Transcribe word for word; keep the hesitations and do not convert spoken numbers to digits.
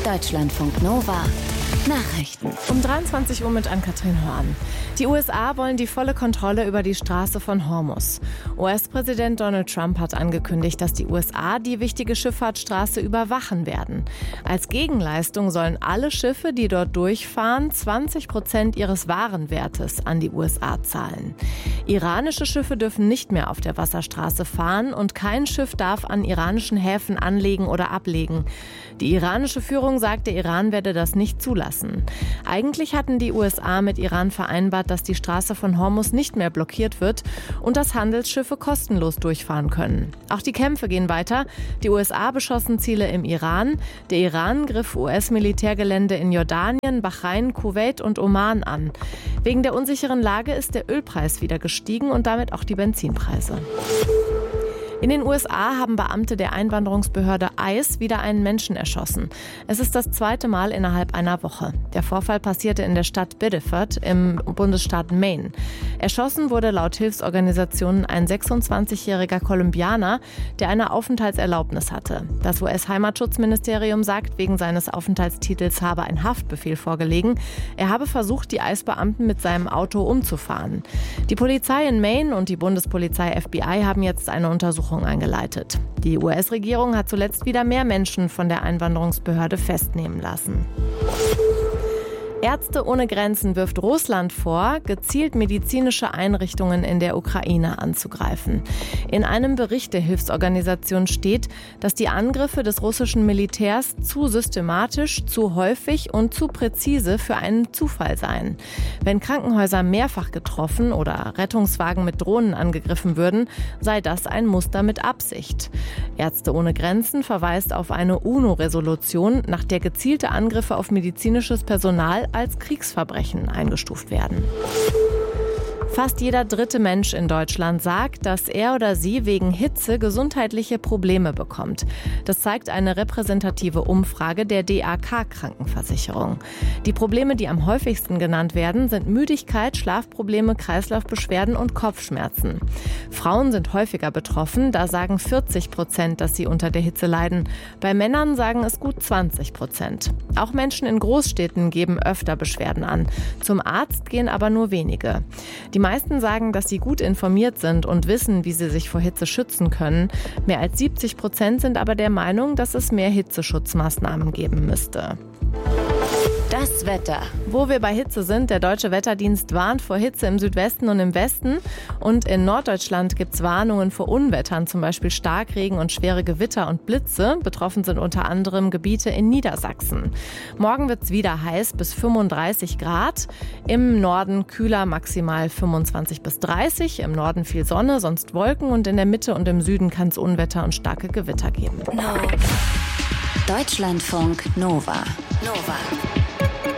Deutschlandfunk Nova Nachrichten. Um dreiundzwanzig Uhr mit Ann-Kathrin Horn. Die U S A wollen die volle Kontrolle über die Straße von Hormuz. U S-Präsident Donald Trump hat angekündigt, dass die U S A die wichtige Schifffahrtsstraße überwachen werden. Als Gegenleistung sollen alle Schiffe, die dort durchfahren, zwanzig Prozent ihres Warenwertes an die U S A zahlen. Iranische Schiffe dürfen nicht mehr auf der Wasserstraße fahren und kein Schiff darf an iranischen Häfen anlegen oder ablegen. Die iranische Führung sagt, der Iran werde das nicht zulassen. Eigentlich hatten die U S A mit Iran vereinbart, dass die Straße von Hormuz nicht mehr blockiert wird und dass Handelsschiffe kostenlos durchfahren können. Auch die Kämpfe gehen weiter. Die U S A beschossen Ziele im Iran. Der Iran griff U S-Militärgelände in Jordanien, Bahrain, Kuwait und Oman an. Wegen der unsicheren Lage ist der Ölpreis wieder gestiegen und damit auch die Benzinpreise. In den U S A haben Beamte der Einwanderungsbehörde ICE wieder einen Menschen erschossen. Es ist das zweite Mal innerhalb einer Woche. Der Vorfall passierte in der Stadt Biddeford im Bundesstaat Maine. Erschossen wurde laut Hilfsorganisationen ein sechsundzwanzigjähriger Kolumbianer, der eine Aufenthaltserlaubnis hatte. Das U S-Heimatschutzministerium sagt, wegen seines Aufenthaltstitels habe ein Haftbefehl vorgelegen. Er habe versucht, die ICE-Beamten mit seinem Auto umzufahren. Die Polizei in Maine und die Bundespolizei F B I haben jetzt eine Untersuchung eingeleitet. Die U S-Regierung hat zuletzt wieder mehr Menschen von der Einwanderungsbehörde festnehmen lassen. Ärzte ohne Grenzen wirft Russland vor, gezielt medizinische Einrichtungen in der Ukraine anzugreifen. In einem Bericht der Hilfsorganisation steht, dass die Angriffe des russischen Militärs zu systematisch, zu häufig und zu präzise für einen Zufall seien. Wenn Krankenhäuser mehrfach getroffen oder Rettungswagen mit Drohnen angegriffen würden, sei das ein Muster mit Absicht. Ärzte ohne Grenzen verweist auf eine UNO-Resolution, nach der gezielte Angriffe auf medizinisches Personal als Kriegsverbrechen eingestuft werden. Fast jeder dritte Mensch in Deutschland sagt, dass er oder sie wegen Hitze gesundheitliche Probleme bekommt. Das zeigt eine repräsentative Umfrage der D A K-Krankenversicherung. Die Probleme, die am häufigsten genannt werden, sind Müdigkeit, Schlafprobleme, Kreislaufbeschwerden und Kopfschmerzen. Frauen sind häufiger betroffen, da sagen vierzig Prozent, dass sie unter der Hitze leiden. Bei Männern sagen es gut zwanzig Prozent. Auch Menschen in Großstädten geben öfter Beschwerden an. Zum Arzt gehen aber nur wenige. Die Die meisten sagen, dass sie gut informiert sind und wissen, wie sie sich vor Hitze schützen können. Mehr als siebzig Prozent sind aber der Meinung, dass es mehr Hitzeschutzmaßnahmen geben müsste. Das Wetter. Wo wir bei Hitze sind, der Deutsche Wetterdienst warnt vor Hitze im Südwesten und im Westen. Und in Norddeutschland gibt es Warnungen vor Unwettern, zum Beispiel Starkregen und schwere Gewitter und Blitze. Betroffen sind unter anderem Gebiete in Niedersachsen. Morgen wird es wieder heiß bis fünfunddreißig Grad. Im Norden kühler, maximal fünfundzwanzig bis dreißig. Im Norden viel Sonne, sonst Wolken. Und in der Mitte und im Süden kann es Unwetter und starke Gewitter geben. No. Deutschlandfunk Nova. Nova.